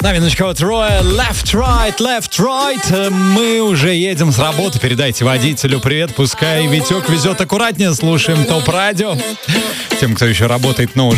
Новиночка от Роя. Left, right, left, right. Мы уже едем с работы. Передайте водителю привет. Пускай Витек везет аккуратнее. Слушаем ТОП Радио. Тем, кто еще работает, но уже